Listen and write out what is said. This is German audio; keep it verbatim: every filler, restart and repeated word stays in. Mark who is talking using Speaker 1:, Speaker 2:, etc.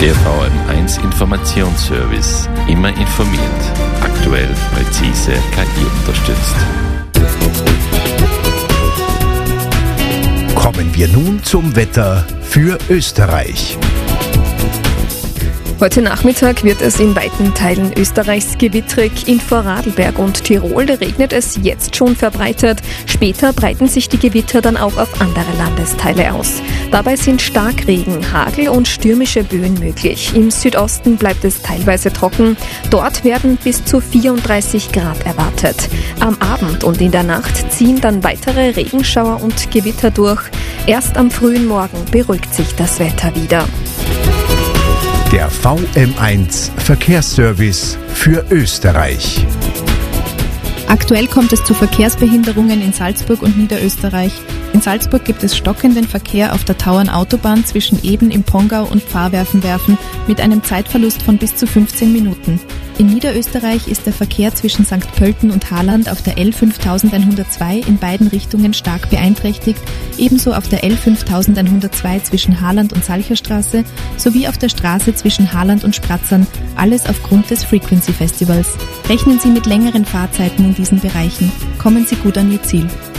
Speaker 1: Der V M eins Informationsservice. Immer informiert. Aktuell, präzise, K I unterstützt.
Speaker 2: Kommen wir nun zum Wetter für Österreich.
Speaker 3: Heute Nachmittag wird es in weiten Teilen Österreichs gewittrig. In Vorarlberg und Tirol regnet es jetzt schon verbreitet. Später breiten sich die Gewitter dann auch auf andere Landesteile aus. Dabei sind Starkregen, Hagel und stürmische Böen möglich. Im Südosten bleibt es teilweise trocken. Dort werden bis zu vierunddreißig Grad erwartet. Am Abend und in der Nacht ziehen dann weitere Regenschauer und Gewitter durch. Erst am frühen Morgen beruhigt sich das Wetter wieder.
Speaker 2: Der V M eins Verkehrsservice für Österreich.
Speaker 4: Aktuell kommt es zu Verkehrsbehinderungen in Salzburg und Niederösterreich. In Salzburg gibt es stockenden Verkehr auf der Tauernautobahn zwischen Eben im Pongau und Pfarrwerfenwerfen mit einem Zeitverlust von bis zu fünfzehn Minuten. In Niederösterreich ist der Verkehr zwischen Sankt Pölten und Haaland auf der L fünftausendeinhundertzwei in beiden Richtungen stark beeinträchtigt, ebenso auf der L fünftausendeinhundertzwei zwischen Haaland und Salcherstraße sowie auf der Straße zwischen Haaland und Spratzern, alles aufgrund des Frequency Festivals. Rechnen Sie mit längeren Fahrzeiten in diesen Bereichen. Kommen Sie gut an Ihr Ziel.